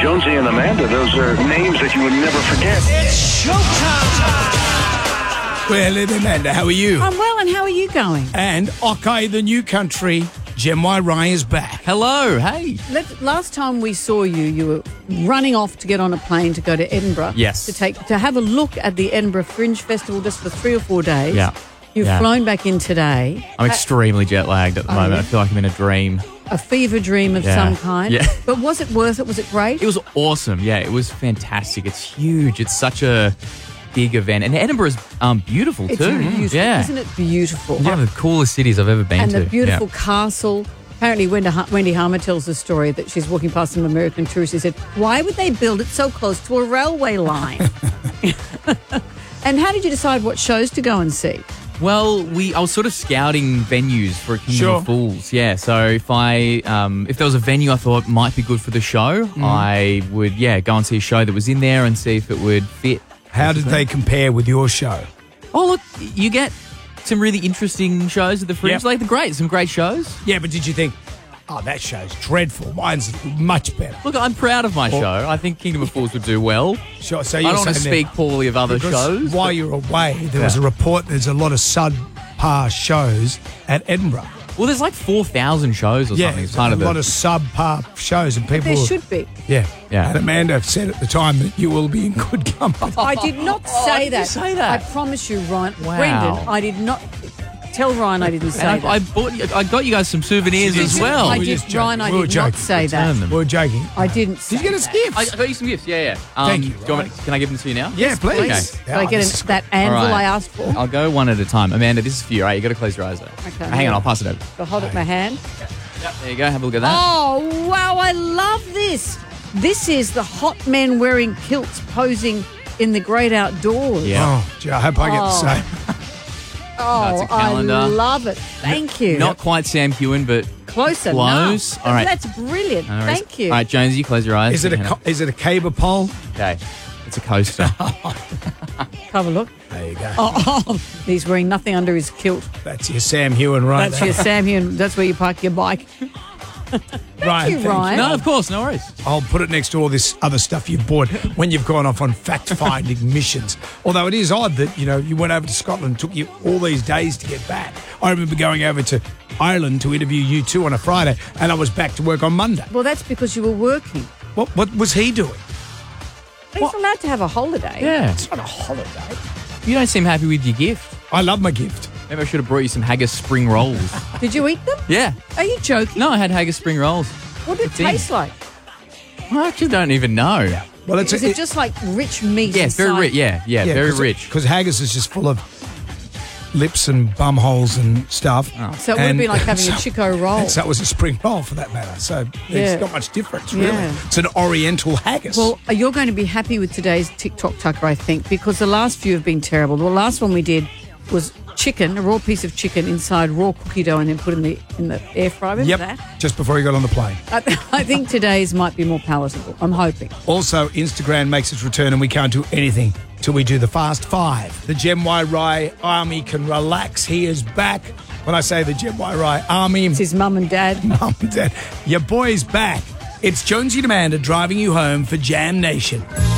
Jonesy and Amanda, those are names that you would never forget. It's showtime! Well, Amanda, how are you? I'm well, and how are you going? And okay, the new country, Gem Y Rai is back. Hello, hey. Last time we saw you, you were running off to get on a plane to go to Edinburgh. Yes. To have a look at the Edinburgh Fringe Festival just for 3 or 4 days. Yeah. You've flown back in today. I'm extremely jet lagged at the moment. yeah? I feel like I'm in a dream. A fever dream of Yeah. some kind. Yeah. But was it worth it? Was it great? It was awesome. Yeah, it was fantastic. It's huge. It's such a big event. And Edinburgh's beautiful It's too. beautiful. Yeah. Isn't it beautiful? One of the coolest cities I've ever been And to. the beautiful Yeah. castle. Apparently, Wendy Harmer tells the story that she's walking past some American tourists. She said, why would they build it so close to a railway line? And how did you decide what shows to go and see? Well, I was sort of scouting venues for a Kingdom of Fools. Yeah, so if there was a venue I thought might be good for the show, I would go and see a show that was in there and see if it would fit. How did they compare with your show? Oh, look, you get some really interesting shows at the Fringe. Yep. Like some great shows. Yeah, but did you think, oh, that show's dreadful. Mine's much better. Look, I'm proud of my show. I think Kingdom of Fools would do well. Sure, so I you're don't want to saying speak poorly of other because shows. while you're away, there was a report there's a lot of subpar shows at Edinburgh. Well, there's like 4,000 shows or Yeah, something. It's there's kind a of lot of subpar shows and people... There should be. Yeah. Yeah. And Amanda said at the time that you will be in good company. I did not say did that. you say that? I promise you, Ryan. Wow. Brendan, I did not... Tell Ryan I didn't say And that. I got you guys some souvenirs as well. I We did, just joking. Ryan, I We were did not joking. say that. Return them. We're joking. I didn't say Did you get us that. gifts? I got you some gifts. Yeah. Thank you, Do you want me, can I give them to you now? Yeah, please. Please. Can I get that anvil All right. I asked for? I'll go one at a time. Amanda, this is for you, right? You got to close your eyes though. Okay. Hang on, I'll pass it over. So hold up my hand. There you go. Have a look at that. Oh, wow, I love this. This is the hot men wearing kilts posing in the great outdoors. Yeah. Oh, gee, I hope I get the same. Oh, That's a calendar. I love it. Thank you. Not quite Sam Hewen, but close enough. close. All right. That's brilliant. No worries. Thank you. All right, Jonesy, close your eyes. Is it a cable pole? Okay. It's a coaster. Have a look. There you go. Oh, he's wearing nothing under his kilt. That's your Sam Hewen right That's there. your Sam here, and that's where you park your bike. Ryan, you, Ryan. No, of course, no worries. I'll put it next to all this other stuff you've bought when you've gone off on fact-finding missions. Although it is odd that, you went over to Scotland, took you all these days to get back. I remember going over to Ireland to interview you two on a Friday, and I was back to work on Monday. Well, that's because you were working. What was he doing? He's allowed to have a holiday. Yeah. It's not a holiday. You don't seem happy with your gift. I love my gift. Maybe I should have brought you some haggis spring rolls. Did you eat them? Yeah. Are you joking? No, I had haggis spring rolls. What did it It's in. taste like? I actually don't even know. Well, Is it just like rich meat? Yes, very inside? rich. Yeah, very rich. Because haggis is just full of lips and bum holes and stuff. So it would have been like having a Chico roll. And so it was a spring roll for that matter. So Yeah. it's not much difference, really. Yeah. It's an oriental haggis. Well, you're going to be happy with today's TikTok Tucker, I think, because the last few have been terrible. The last one we did was chicken, a raw piece of chicken inside raw cookie dough and then put in the air fryer. Remember yep, that? just before he got on the plane. I think today's might be more palatable. I'm hoping. Also, Instagram makes its return and we can't do anything till we do the Fast Five. The Gem Y Rai Army can relax. He is back. When I say the Gem Y Rai Army, It's his mum and dad. Mum and Dad, your boy's back. It's Jonesy and Amanda driving you home for Jam Nation.